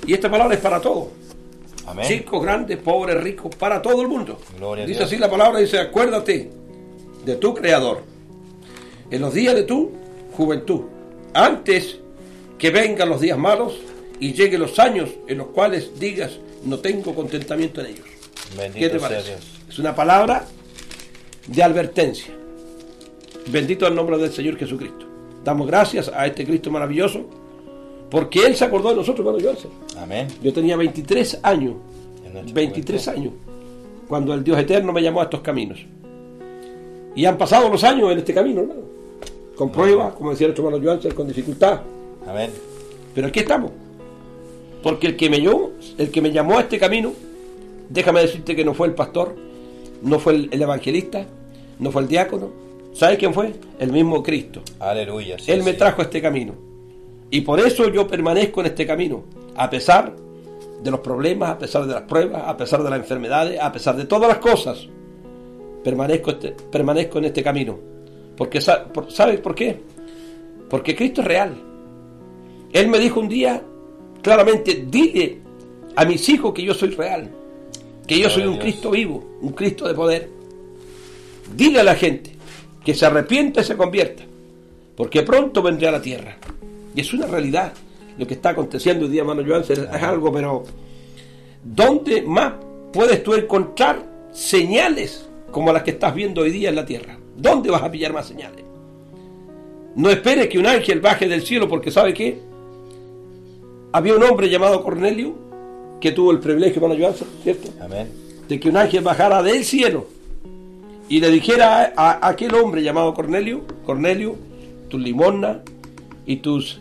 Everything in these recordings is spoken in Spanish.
Y esta palabra es para todos. Amén. Chicos, grandes, pobres, ricos, para todo el mundo. Gloria a Dice Dios. así la palabra, dice, acuérdate de tu Creador en los días de tu juventud, antes que vengan los días malos y lleguen los años en los cuales digas, no tengo contentamiento en ellos. Bendito ¿Qué te sea parece? Dios. Es una palabra de advertencia. Bendito el nombre del Señor Jesucristo. Damos gracias a este Cristo maravilloso, porque Él se acordó de nosotros, hermano Johnson. Amén. Yo tenía 23 años, En nuestra 23 juventud. años, cuando el Dios eterno me llamó a estos caminos. Y han pasado los años en este camino, hermano. Con pruebas, como decía nuestro hermano Johnson, con dificultad. Amén. Pero aquí estamos. Porque el que me llamó a este camino, déjame decirte que no fue el pastor, no fue el evangelista, no fue el diácono. ¿Sabes quién fue? El mismo Cristo. Aleluya. Sí, Él me sí. trajo a este camino. Y por eso yo permanezco en este camino. A pesar de los problemas, a pesar de las pruebas, a pesar de las enfermedades, a pesar de todas las cosas. Permanezco en este camino. Porque, ¿sabes por qué? Porque Cristo es real. Él me dijo un día claramente, dile a mis hijos que yo soy real, que yo soy un Cristo vivo, un Cristo de poder. Dile a la gente que se arrepienta y se convierta, porque pronto vendré a la tierra. Y es una realidad lo que está aconteciendo hoy día, hermano Joan, es algo, pero ¿dónde más puedes tú encontrar señales como las que estás viendo hoy día en la tierra? ¿Dónde vas a pillar más señales? No esperes que un ángel baje del cielo, porque ¿sabe qué? Había un hombre llamado Cornelio que tuvo el privilegio, hermano Joan, ¿cierto? Amén. De que un ángel bajara del cielo y le dijera a aquel hombre llamado Cornelio, Cornelio, tus limosnas y tus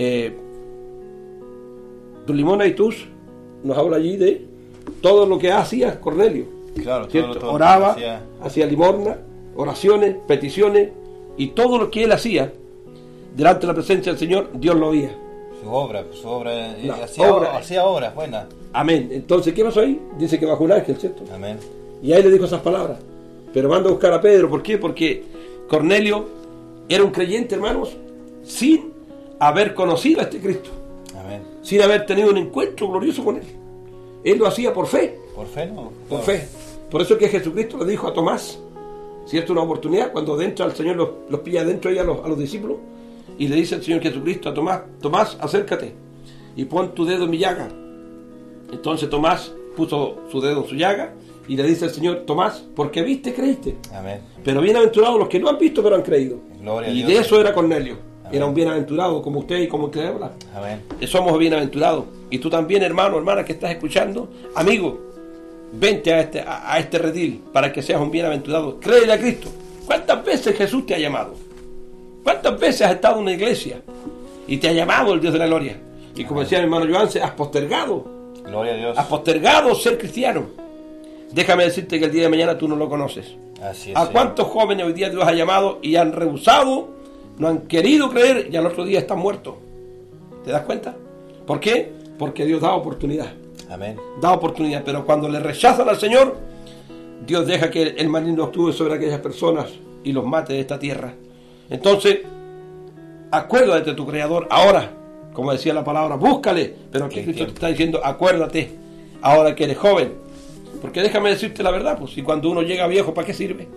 nos habla allí de todo lo que hacía Cornelio, Claro, ¿cierto? todo Oraba, hacía- hacía limosna, oraciones, peticiones, y todo lo que él hacía delante de la presencia del Señor, Dios lo oía. Su obra, La hacía obra. hacía obras buenas. Amén. Entonces, ¿qué pasó ahí? Dice que bajó un ángel, ¿cierto? Amén. Y ahí le dijo esas palabras. Pero manda a buscar a Pedro. ¿Por qué? Porque Cornelio era un creyente, hermanos, sin haber conocido a este Cristo, Amén. sin haber tenido un encuentro glorioso con él. Él lo hacía por fe, ¿Por fe no? por fe. Por eso es que Jesucristo le dijo a Tomás, ¿cierto? Una oportunidad, cuando entra el Señor, los pilla dentro ahí a los discípulos, y le dice el Señor Jesucristo a Tomás, Tomás, acércate y pon tu dedo en mi llaga. Entonces Tomás puso su dedo en su llaga y le dice al Señor, Tomás, porque viste, creíste. Amén. Pero bienaventurados los que no han visto pero han creído. Gloria a Y Dios. de eso era Cornelio. Amén. Era un bienaventurado como usted y como el que habla. Amén. Somos bienaventurados. Y tú también, hermano, hermana, que estás escuchando, amigo, vente a este redil para que seas un bienaventurado. Créele a Cristo. ¿Cuántas veces Jesús te ha llamado? ¿Cuántas veces has estado en una iglesia y te ha llamado el Dios de la gloria? Y como decía mi hermano Joan, has postergado. Gloria a Dios. Has postergado ser cristiano. Déjame decirte que el día de mañana tú no lo conoces. Así es. ¿A Señor. cuántos jóvenes hoy día Dios ha llamado y han rehusado, no han querido creer y al otro día están muertos? ¿Te das cuenta? ¿Por qué? Porque Dios da oportunidad. Amén. Da oportunidad, pero cuando le rechazan al Señor, Dios deja que el maligno actúe sobre aquellas personas y los mate de esta tierra. Entonces, acuérdate de tu Creador ahora, como decía la palabra, búscale, pero aquí Qué Cristo te tiempo. está diciendo, acuérdate, ahora que eres joven, porque déjame decirte la verdad, pues si cuando uno llega viejo, ¿para qué sirve?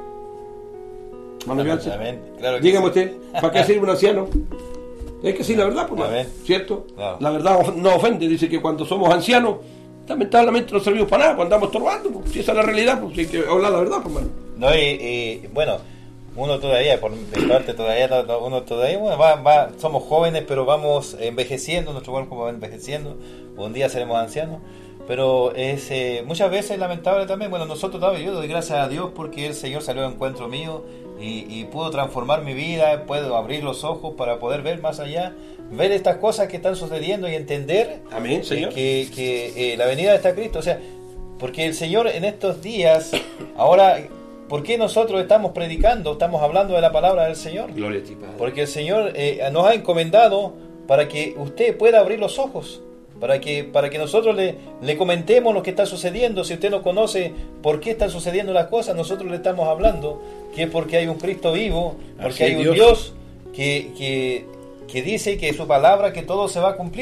Hermano Joan, Amén. Claro que dígame sí. usted, ¿para qué sirve un anciano? Es que sí, la verdad, pues, Amén. ¿cierto? Claro. La verdad no ofende, dice que cuando somos ancianos, lamentablemente no servimos para nada, pues andamos estorbando, pues, si esa es la realidad, pues hay que hablar la verdad, pues, hermano. No, bueno, uno todavía, por mi parte todavía, uno todavía, bueno, somos jóvenes, pero vamos envejeciendo, nuestro cuerpo va envejeciendo, un día seremos ancianos, pero es muchas veces lamentable también. Bueno, nosotros todavía, yo doy gracias a Dios porque el Señor salió a encuentro mío y pudo transformar mi vida, puedo abrir los ojos para poder ver más allá, ver estas cosas que están sucediendo y entender Amén, Señor. que la venida está Cristo, o sea, porque el Señor en estos días, ahora, ¿por qué nosotros estamos predicando, estamos hablando de la palabra del Señor? Gloria a ti, Padre. Porque el Señor nos ha encomendado para que usted pueda abrir los ojos, para que nosotros le comentemos lo que está sucediendo. Si usted no conoce por qué están sucediendo las cosas, nosotros le estamos hablando que es porque hay un Cristo vivo, porque Así hay es, un Dios que dice que su palabra, que todo se va a cumplir.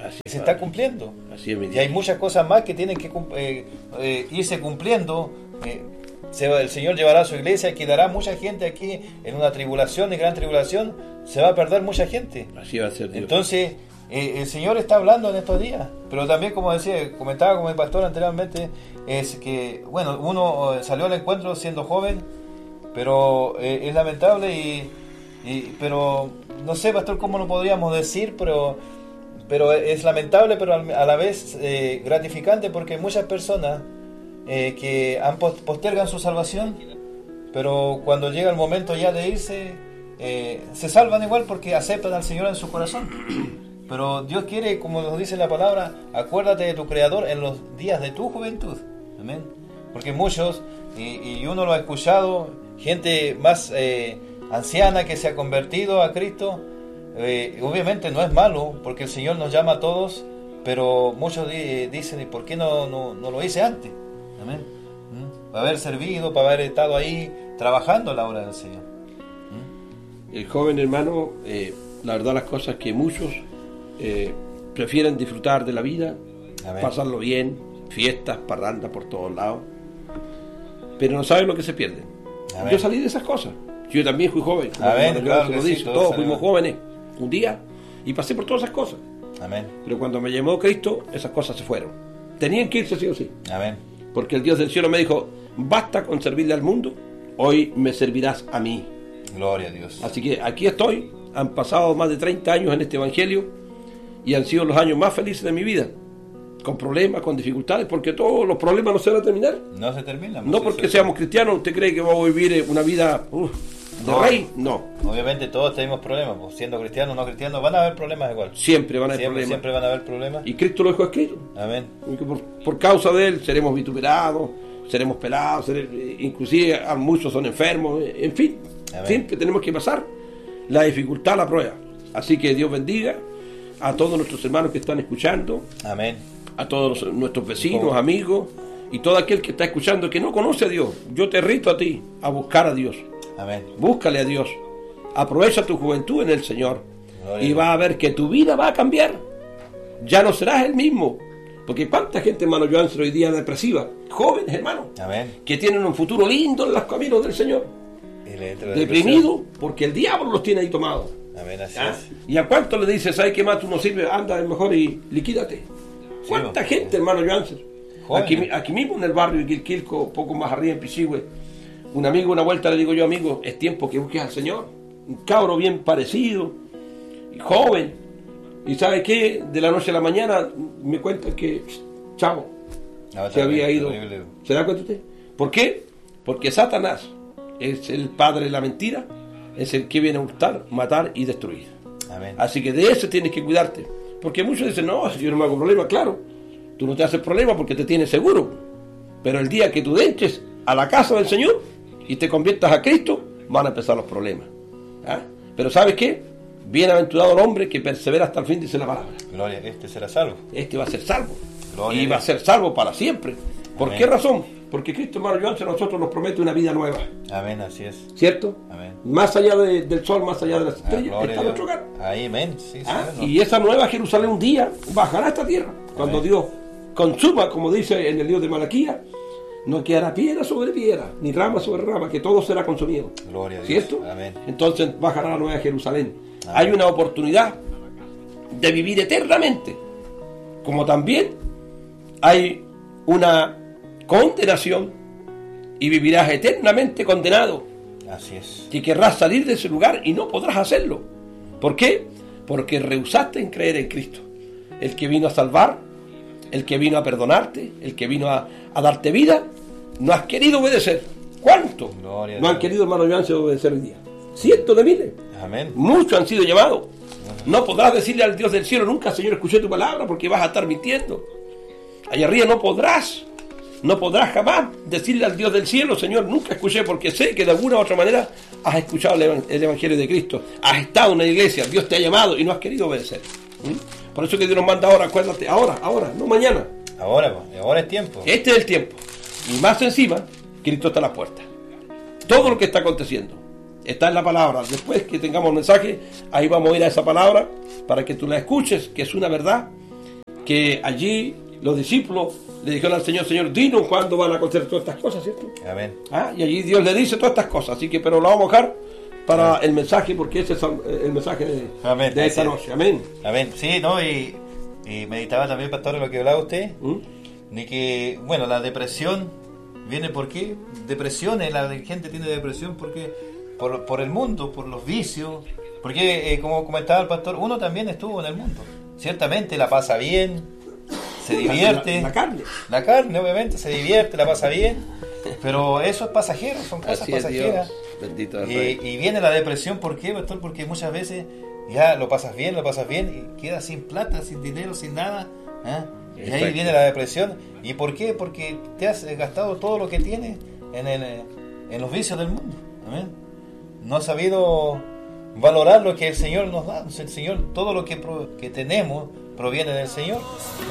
Así y es, se está Padre. cumpliendo. Así es, mi Y Dios. hay muchas cosas más que tienen que irse cumpliendo. El Señor llevará a su iglesia, quedará mucha gente aquí en una tribulación, en gran tribulación, se va a perder mucha gente. Así va a ser, Dios. Entonces, el Señor está hablando en estos días, pero también, como decía, comentaba como el pastor anteriormente, es que, bueno, uno salió al encuentro siendo joven, pero es lamentable pero no sé, pastor, cómo lo podríamos decir, pero es lamentable, pero a la vez gratificante, porque muchas personas que postergan su salvación, pero cuando llega el momento ya de irse, se salvan igual porque aceptan al Señor en su corazón. Pero Dios quiere, como nos dice la palabra, acuérdate de tu Creador en los días de tu juventud. Amén. Porque muchos, y uno lo ha escuchado, gente más anciana que se ha convertido a Cristo, obviamente no es malo, porque el Señor nos llama a todos, pero muchos dicen, ¿y por qué no lo hice antes? Amén. Para haber servido, para haber estado ahí trabajando a la obra del Señor. El joven hermano, la verdad las cosas que muchos prefieren disfrutar de la vida, Amén. pasarlo bien, fiestas, parrandas por todos lados, pero no saben lo que se pierden. Amén. Yo salí de esas cosas. Yo también fui joven. como Amén, hermano claro Leoncio que lo sí, dice. todos Todos salimos. fuimos jóvenes un día y pasé por todas esas cosas. Amén. Pero cuando me llamó Cristo, esas cosas se fueron. Tenían que irse sí o sí. Amén. Porque el Dios del cielo me dijo, basta con servirle al mundo, hoy me servirás a mí. Gloria a Dios. Así que aquí estoy, han pasado más de 30 años en este evangelio y han sido los años más felices de mi vida. Con problemas, con dificultades, porque todos los problemas no se van a terminar. No se termina. No porque seamos cristianos, ¿usted cree que vamos a vivir una vida de No. rey? No. Obviamente todos tenemos problemas, pues, siendo cristianos o no cristianos, van a haber problemas igual. Siempre van a haber Siempre, problemas. siempre van a haber problemas. Y Cristo lo dejó escrito. Amén. Y que por causa de él seremos vituperados, seremos pelados, inclusive a muchos son enfermos, en fin. Amén. Siempre tenemos que pasar la dificultad, la prueba. Así que Dios bendiga a todos nuestros hermanos que están escuchando, Amén. a todos nuestros vecinos, amigos y todo aquel que está escuchando que no conoce a Dios. Yo te rito a ti a buscar a Dios. Amén. Búscale a Dios. Aprovecha tu juventud en el Señor. Gloria Y a vas a ver que tu vida va a cambiar. Ya no serás el mismo. Porque cuánta gente, hermano Johansen, hoy día depresiva, jóvenes, hermano, Amén. que tienen un futuro lindo en los caminos del Señor, Y le entra la deprimidos porque el diablo los tiene ahí tomados. depresión. Amén, así ¿Ah? es. ¿Y a cuánto le dices, sabes qué más tú no sirves? Anda mejor y liquídate. ¿Cuánta Sí, gente, hermano Johansen? Jóvenes. Aquí mismo en el barrio de Quilquilco, poco más arriba en Pichigüe, un amigo, una vuelta le digo yo, amigo, es tiempo que busques al Señor. Un cabro bien parecido, y joven. ¿Y sabe qué? De la noche a la mañana me cuentan que, chavo, No, se había ido. terrible. ¿Se da cuenta usted? ¿Por qué? Porque Satanás es el padre de la mentira, es el que viene a hurtar, matar y destruir. Amén. Así que de eso tienes que cuidarte. Porque muchos dicen, no, yo no me hago problema. Claro, tú no te haces problema porque te tienes seguro. Pero el día que tú entres a la casa del Señor y te conviertas a Cristo, van a empezar los problemas. ¿Ah? Pero ¿sabes qué? Bienaventurado el hombre que persevera hasta el fin, dice la palabra. Gloria, este será salvo. Este va a ser salvo. Gloria Y a va a Dios. ser salvo para siempre. ¿Por Amén. qué razón? Porque Cristo, hermano Johansen, a nosotros nos promete una vida nueva. Amén, así es. ¿Cierto? Amén. Más allá del sol, más allá de las Ah, estrellas, gloria está a nuestro Dios. hogar. Ahí, amén. Sí, sí, ¿Ah? bueno. Y esa nueva Jerusalén un día bajará a esta tierra. Cuando Amén. Dios consuma, como dice en el libro de Malaquía, no quedará piedra sobre piedra, ni rama sobre rama, que todo será consumido. Gloria a Dios. ¿Cierto? Amén. Entonces bajará la nueva Jerusalén. Amén. Hay una oportunidad de vivir eternamente, como también hay una condenación y vivirás eternamente condenado. Así es. Que querrás salir de ese lugar y no podrás hacerlo. ¿Por qué? Porque rehusaste en creer en Cristo, el que vino a salvar, el que vino a perdonarte, el que vino a darte vida. No has querido obedecer. ¿Cuánto Gloria a no han Dios. querido, hermano Johansen, obedecer hoy día? Cientos de miles. Amén. Muchos han sido llamados. No podrás decirle al Dios del cielo, nunca, Señor, escuché tu palabra, porque vas a estar mintiendo. Allá arriba no podrás jamás decirle al Dios del cielo, Señor, nunca escuché, porque sé que de alguna u otra manera has escuchado el Evangelio de Cristo, has estado en una iglesia, Dios te ha llamado y no has querido obedecer. ¿Mm? Por eso que Dios nos manda ahora, acuérdate, ahora, no mañana. Ahora es tiempo. Este es el tiempo. Y más encima, Cristo está a la puerta. Todo lo que está aconteciendo está en la palabra. Después que tengamos el mensaje, ahí vamos a ir a esa palabra para que tú la escuches, que es una verdad que allí los discípulos le dijeron al Señor, Señor, dinos cuándo van a acontecer todas estas cosas, ¿cierto? Amén. Y allí Dios le dice todas estas cosas, así que, pero lo vamos a dejar para el mensaje, porque ese es el mensaje de esta noche. Amén. Amén. Sí, ¿no? Y meditaba también, pastor, lo que hablaba usted, de que, bueno, la depresión viene por qué. Depresiones, la gente tiene depresión porque por el mundo, por los vicios, porque, como comentaba el pastor, uno también estuvo en el mundo. Ciertamente la pasa bien, se divierte. La carne, obviamente, se divierte, la pasa bien, pero eso es pasajero, son cosas pasajeras. Bendito el Rey. Y viene la depresión, ¿por qué, pastor? Porque muchas veces ya lo pasas bien y quedas sin plata, sin dinero, sin nada. Y ahí viene la depresión. ¿Y por qué? Porque te has gastado todo lo que tienes en los vicios del mundo. ¿Amén? No has sabido valorar lo que el Señor nos da. El Señor, todo lo que tenemos proviene del Señor.